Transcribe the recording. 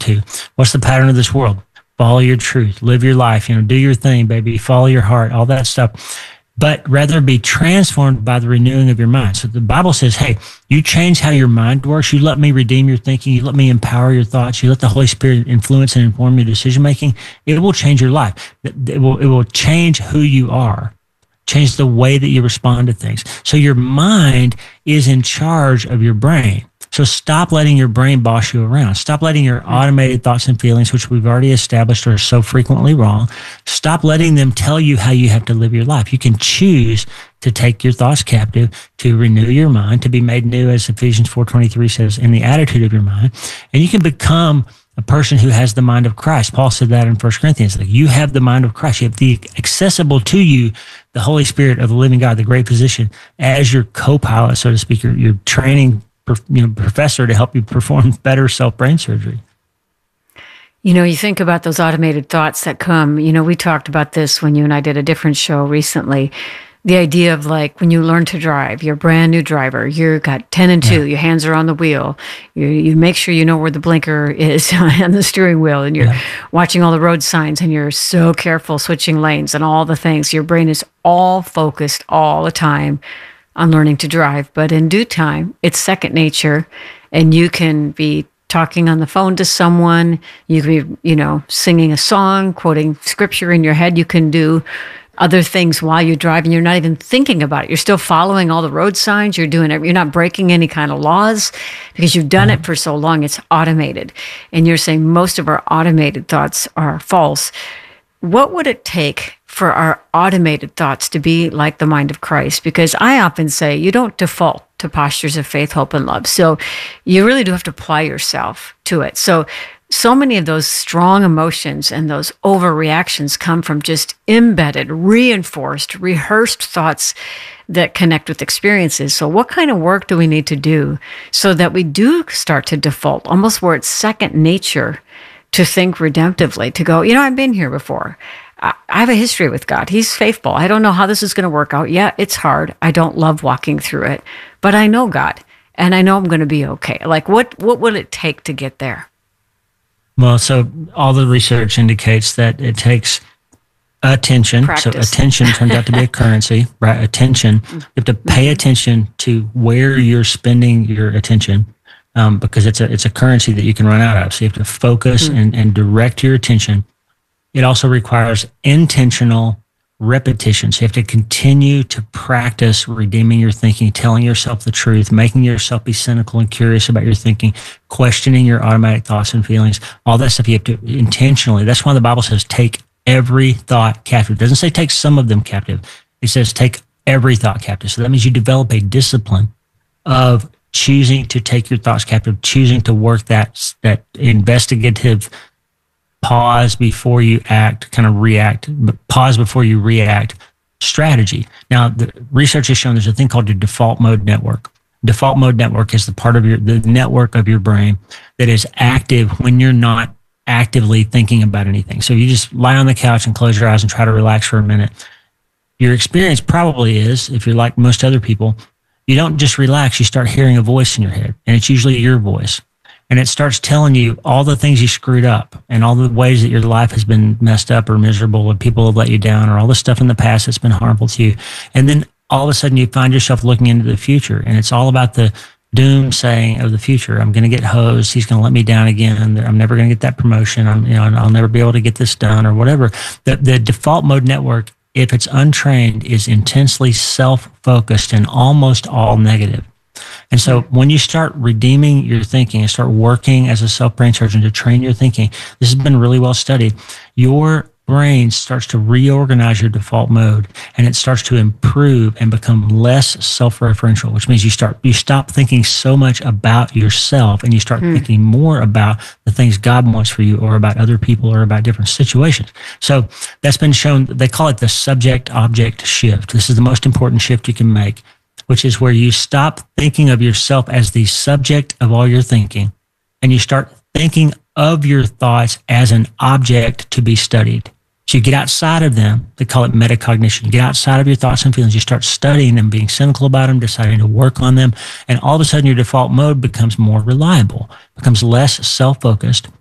to. What's the pattern of this world? Follow your truth, live your life, do your thing, baby, follow your heart, all that stuff. But rather be transformed by the renewing of your mind. So the Bible says, hey, you change how your mind works. You let me redeem your thinking. You let me empower your thoughts. You let the Holy Spirit influence and inform your decision making. It will change your life. It will change who you are, change the way that you respond to things. So your mind is in charge of your brain. So stop letting your brain boss you around. Stop letting your automated thoughts and feelings, which we've already established are so frequently wrong. Stop letting them tell you how you have to live your life. You can choose to take your thoughts captive, to renew your mind, to be made new, as Ephesians 4:23 says, in the attitude of your mind. And you can become a person who has the mind of Christ. Paul said that in 1 Corinthians. Like, you have the mind of Christ. You have the accessible to you, the Holy Spirit of the living God, the great physician, as your co-pilot, so to speak, your training professor to help you perform better self-brain surgery. You think about those automated thoughts that come. We talked about this when you and I did a different show recently. The idea of, like, when you learn to drive, you're a brand new driver, you've got 10 and 2, your hands are on the wheel, you make sure you know where the blinker is on the steering wheel, and you're watching all the road signs, and you're so careful switching lanes and all the things. Your brain is all focused all the time on learning to drive. But in due time, it's second nature, and you can be talking on the phone to someone, you can be, singing a song, quoting scripture in your head, you can do other things while you're driving. You're not even thinking about it. You're still following all the road signs. You're doing it. You're not breaking any kind of laws because you've done it for so long. It's automated. And you're saying most of our automated thoughts are false. What would it take for our automated thoughts to be like the mind of Christ? Because I often say you don't default to postures of faith, hope, and love. So you really do have to apply yourself to it. So many of those strong emotions and those overreactions come from just embedded, reinforced, rehearsed thoughts that connect with experiences. So what kind of work do we need to do so that we do start to default, almost where it's second nature to think redemptively, to go, I've been here before. I have a history with God. He's faithful. I don't know how this is going to work out. Yeah, it's hard. I don't love walking through it, but I know God, and I know I'm going to be okay. Like, what will it take to get there? Well, so all the research indicates that it takes attention. Practice. So attention turns out to be a currency, right? Attention. You have to pay attention to where you're spending your attention, because it's a currency that you can run out of. So you have to focus and direct your attention. It also requires intentional repetition. So you have to continue to practice redeeming your thinking, telling yourself the truth, making yourself be cynical and curious about your thinking, questioning your automatic thoughts and feelings, all that stuff you have to intentionally. That's why the Bible says take every thought captive. It doesn't say take some of them captive. It says take every thought captive. So that means you develop a discipline of choosing to take your thoughts captive, choosing to work that investigative pause before you act, kind of react, but pause before you react strategy. Now, the research has shown there's a thing called your default mode network. Default mode network is the part of the network of your brain that is active when you're not actively thinking about anything. So you just lie on the couch and close your eyes and try to relax for a minute. Your experience probably is, if you're like most other people, you don't just relax, you start hearing a voice in your head, and it's usually your voice. And it starts telling you all the things you screwed up and all the ways that your life has been messed up or miserable or people have let you down or all the stuff in the past that's been harmful to you. And then all of a sudden you find yourself looking into the future, and it's all about the doomsaying of the future. I'm going to get hosed. He's going to let me down again. I'm never going to get that promotion. I'll never be able to get this done or whatever. The default mode network, if it's untrained, is intensely self-focused and almost all negative. And so when you start redeeming your thinking and start working as a self-brain surgeon to train your thinking, this has been really well studied, your brain starts to reorganize your default mode, and it starts to improve and become less self-referential, which means you stop thinking so much about yourself and you start thinking more about the things God wants for you or about other people or about different situations. So that's been shown. They call it the subject-object shift. This is the most important shift you can make, which is where you stop thinking of yourself as the subject of all your thinking, and you start thinking of your thoughts as an object to be studied. So you get outside of them. They call it metacognition. You get outside of your thoughts and feelings. You start studying them, being cynical about them, deciding to work on them, and all of a sudden your default mode becomes more reliable, becomes less self-focused,